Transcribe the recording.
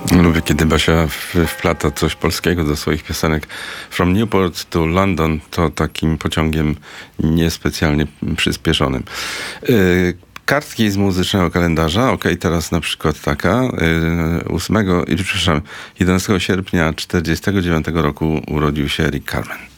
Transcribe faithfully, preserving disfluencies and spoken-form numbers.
Lubię, kiedy Basia w- wplata coś polskiego do swoich piosenek. From Newport to London to takim pociągiem niespecjalnie przyspieszonym. Yy, Kartki z muzycznego kalendarza. Okej, teraz na przykład taka. Yy, ósmego, i przepraszam, jedenastego sierpnia tysiąc dziewięćset czterdziestego dziewiątego roku urodził się Eric Carmen.